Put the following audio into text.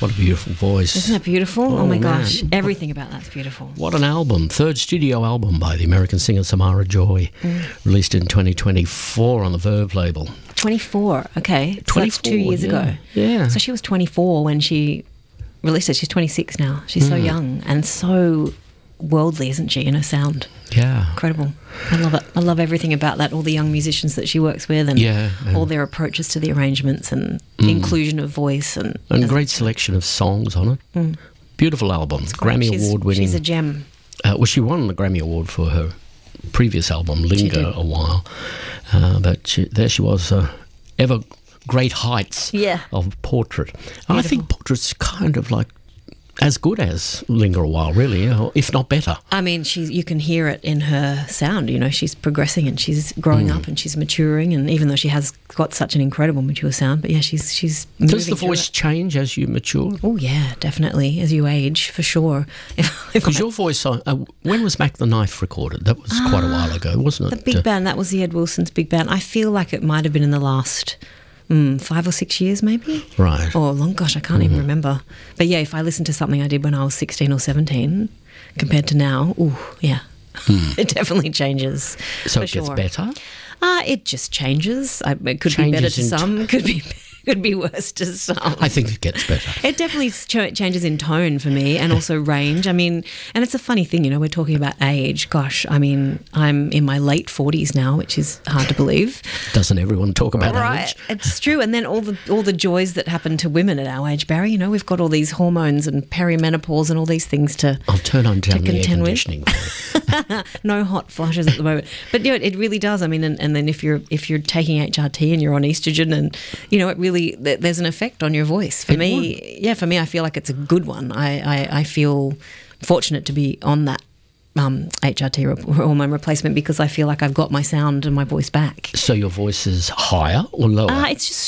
What a beautiful voice. Isn't that beautiful? Oh my man. gosh. Everything about that's beautiful. What an album. Third studio album by the American singer Samara Joy, released in 2024 on the Verve label. 24. Okay. So that's 2 years ago. Yeah. So she was 24 when she released it. She's 26 now. She's so young and so worldly, isn't she, in her sound? Yeah. Incredible. I love it. I love everything about that, all the young musicians that she works with and all their approaches to the arrangements and inclusion of voice. And great selection of songs on it. Beautiful album. Grammy Award winning. She's a gem. Well, she won the Grammy Award for her previous album, Linger a while. But there she was, ever great heights of Portrait. And I think Portrait's kind of like as good as Linger a While, really, if not better. I mean, you can hear it in her sound. You know, she's progressing and she's growing up and she's maturing. And even though she has got such an incredible mature sound, but yeah, she's moving. Does the voice change as you mature? Oh yeah, definitely. As you age, for sure. Because your voice, when was Mac the Knife recorded? That was quite a while ago, wasn't it? The big band, that was the Ed Wilson's big band. I feel like it might have been in the last 5 or 6 years maybe. Right. Or long, gosh, I can't even remember. But yeah, if I listen to something I did when I was 16 or 17 compared to now, it definitely changes. So it gets better? It just changes. It could be better to some, could be worse to some. I think it gets better. It definitely changes in tone for me and also range. I mean, and it's a funny thing, you know, we're talking about age. Gosh, I mean, I'm in my late 40s now, which is hard to believe. Doesn't everyone talk about age? It's true. And then all the joys that happen to women at our age, Barry, you know, we've got all these hormones and perimenopause and all these things to I'll turn on down the air conditioning. No hot flushes at the moment. But you know, it really does. I mean, and then if you're taking HRT and you're on estrogen and, you know, it really, there's an effect on your voice. For me, I feel like it's a good one. I feel fortunate to be on that HRT hormone replacement because I feel like I've got my sound and my voice back. So your voice is higher or lower? It's just